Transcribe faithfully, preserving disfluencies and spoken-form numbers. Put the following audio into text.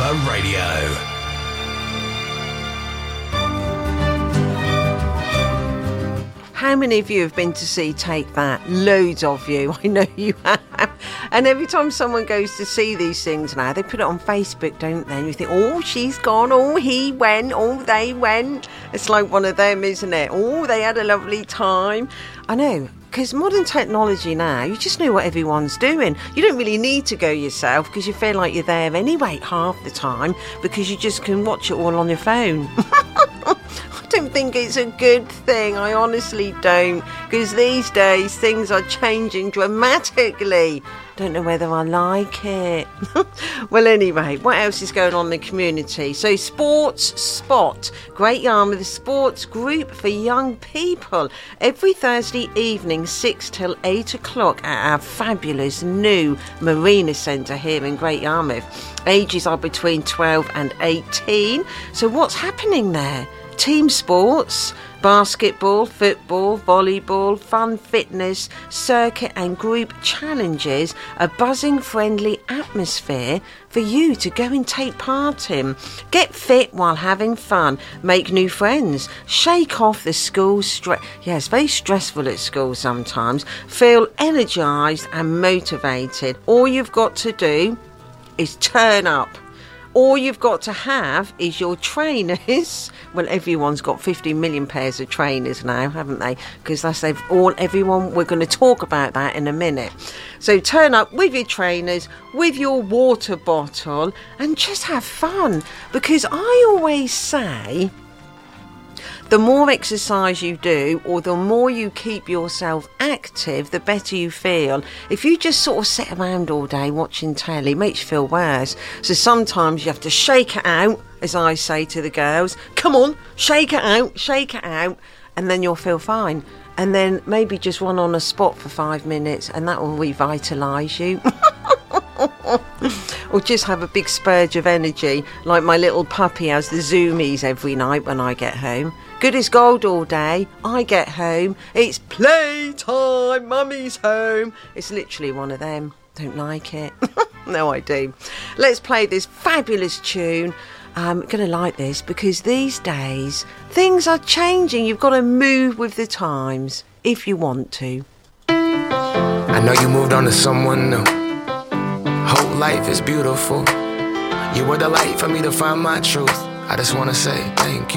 River Radio. How many of you have been to see Take That? Loads of you. I know you have. And every time someone goes to see these things now, they put it on Facebook, don't they? And you think, oh, she's gone. Oh, he went. Oh, they went. It's like one of them, isn't it? Oh, they had a lovely time. I know. Because modern technology now, you just know what everyone's doing. You don't really need to go yourself because you feel like you're there anyway half the time because you just can watch it all on your phone. I don't think it's a good thing. I honestly don't. Because these days things are changing dramatically. Don't know whether I like it. Well, anyway, what else is going on in the community? So, Sports Spot, Great Yarmouth, the sports group for young people, every Thursday evening, six till eight o'clock at our fabulous new Marina Centre here in Great Yarmouth. Ages are between twelve and eighteen. So, what's happening there? Team sports, basketball, football, volleyball, fun fitness, circuit and group challenges, a buzzing friendly atmosphere for you to go and take part in. Get fit while having fun, make new friends, shake off the school stress. Yeah, it's very stressful at school sometimes. Feel energised and motivated. All you've got to do is turn up. All you've got to have is your trainers. Well, everyone's got fifty million pairs of trainers now, haven't they? Because that's they've all everyone. We're going to talk about that in a minute. So turn up with your trainers, with your water bottle, and just have fun. Because I always say, the more exercise you do, or the more you keep yourself active, the better you feel. If you just sort of sit around all day watching telly, it makes you feel worse. So sometimes you have to shake it out, as I say to the girls. Come on, shake it out, shake it out, and then you'll feel fine. And then maybe just run on a spot for five minutes, and that will revitalise you. Or just have a big spurge of energy, like my little puppy has the zoomies every night when I get home. Good as gold all day. I get home, it's playtime, mummy's home. It's literally one of them. Don't like it. No, I do. Let's play this fabulous tune. I'm going to like this because these days things are changing. You've got to move with the times if you want to. I know you moved on to someone new. Whole life is beautiful. You were the light for me to find my truth. I just want to say thank you.